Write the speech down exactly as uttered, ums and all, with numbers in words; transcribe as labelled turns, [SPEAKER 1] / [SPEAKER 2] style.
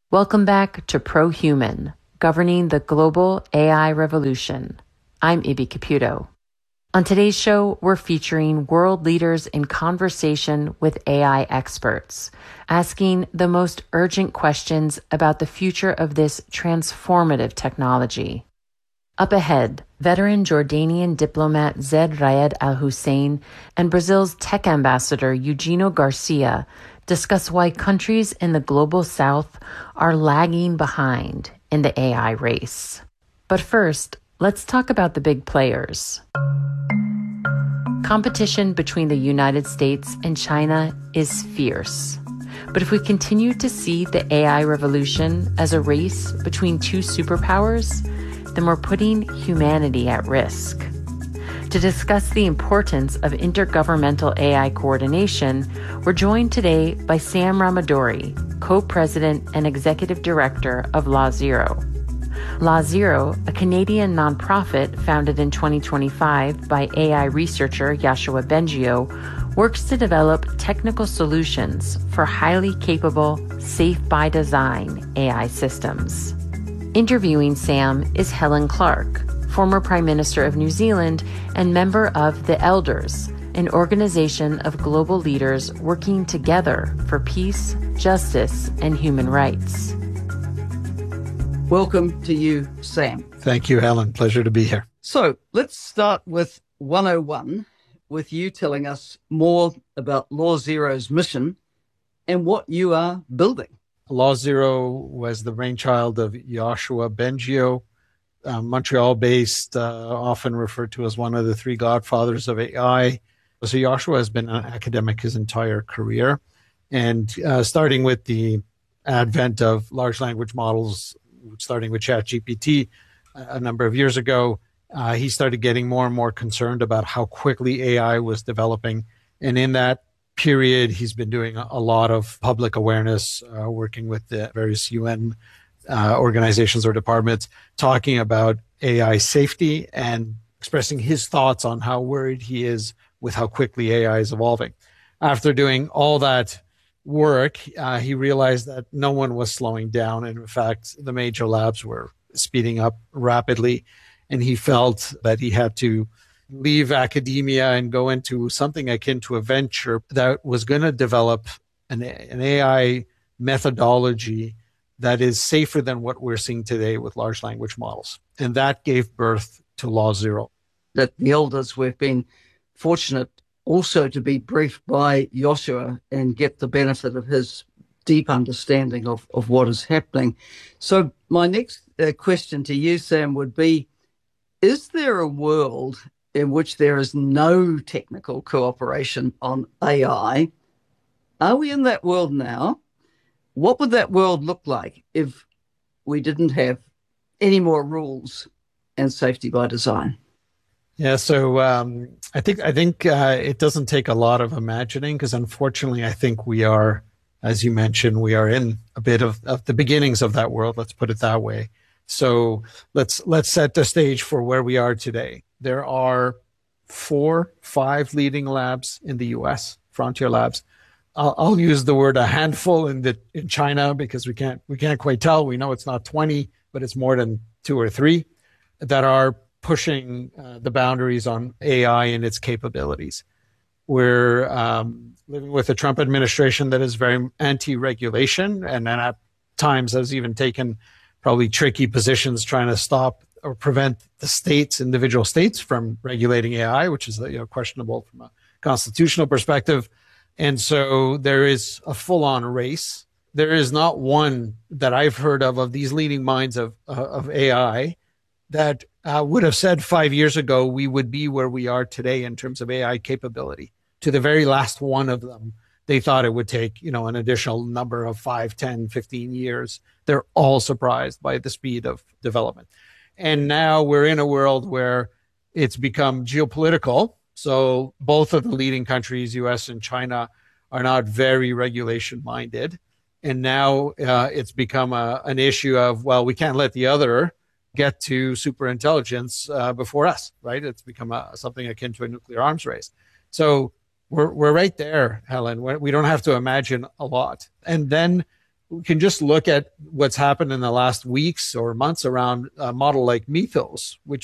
[SPEAKER 1] Welcome back to ProHuman, Governing the Global A I Revolution. I'm Ibi Caputo. On today's show, we're featuring world leaders in conversation with A I experts, asking the most urgent questions about the future of this transformative technology. Up ahead, veteran Jordanian diplomat Zeid Ra'ad Al Hussein and Brazil's tech ambassador Eugenio Garcia discuss why countries in the global south are lagging behind in the A I race. But first, let's talk about the big players. Competition between the United States and China is fierce. But if we continue to see the A I revolution as a race between two superpowers, then we're putting humanity at risk. To discuss the importance of intergovernmental A I coordination, we're joined today by Sam Ramadouri, co-president and executive director of Law Zero. Law Zero, a Canadian nonprofit founded in twenty twenty-five by A I researcher Yoshua Bengio, works to develop technical solutions for highly capable, safe-by-design A I systems. Interviewing Sam is Helen Clark, former Prime Minister of New Zealand and member of The Elders, an organization of global leaders working together for peace, justice, and human rights.
[SPEAKER 2] Welcome to you, Sam.
[SPEAKER 3] Thank you, Helen. Pleasure to be here.
[SPEAKER 2] So let's start with one oh one, with you telling us more about Law Zero's mission and what you are building.
[SPEAKER 3] Law Zero was the brainchild of Yoshua Bengio, uh, Montreal-based, uh, often referred to as one of the three godfathers of A I. So Yoshua has been an academic his entire career. And uh, starting with the advent of large language models, starting with ChatGPT a number of years ago, uh, he started getting more and more concerned about how quickly A I was developing. And in that period, he's been doing a lot of public awareness, uh, working with the various U N uh, organizations or departments, talking about A I safety and expressing his thoughts on how worried he is with how quickly A I is evolving. After doing all that work, uh, he realized that no one was slowing down. And in fact, the major labs were speeding up rapidly. And he felt that he had to leave academia and go into something akin to a venture that was going to develop an, an A I methodology that is safer than what we're seeing today with large language models. And that gave birth to Law Zero.
[SPEAKER 2] At the Elders, we've been fortunate also to be briefed by Yoshua and get the benefit of his deep understanding of, of what is happening. So my next uh, question to you, Sam, would be, is there a world in which there is no technical cooperation on A I? Are we in that world now? What would that world look like if we didn't have any more rules and safety by design?
[SPEAKER 3] Yeah, so um, I think I think uh, it doesn't take a lot of imagining, because unfortunately, I think we are, as you mentioned, we are in a bit of, of the beginnings of that world. Let's put it that way. So let's let's set the stage for where we are today. There are four, five leading labs in the U S, frontier labs. I'll, I'll use the word a handful in the in China because we can't we can't quite tell. We know it's not twenty, but it's more than two or three that are pushing uh, the boundaries on A I and its capabilities. We're um, living with a Trump administration that is very anti-regulation, and then at times has even taken probably tricky positions trying to stop or prevent the states, individual states, from regulating A I, which is you know questionable from a constitutional perspective. And so there is a full-on race. There is not one that I've heard of of these leading minds of uh, of A I that uh, would have said five years ago we would be where we are today in terms of A I capability. To the very last one of them, they thought it would take, you know, an additional number of five, ten, fifteen years. They're all surprised by the speed of development. And now we're in a world where it's become geopolitical. So both of the leading countries, U S and China, are not very regulation minded. And now uh, it's become a, an issue of, well, we can't let the other get to super intelligence uh, before us, right? It's become a, something akin to a nuclear arms race. So we're we're right there, Helen. We don't have to imagine a lot. And then we can just look at what's happened in the last weeks or months around a model like Mythos, which